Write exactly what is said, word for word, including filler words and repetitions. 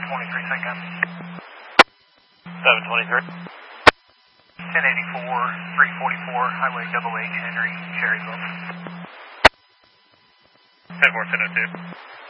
twenty-three second. seven twenty-three. ten eighty-four, three forty-four, Highway double H, Henry, Cherryville. ten four, ten oh two.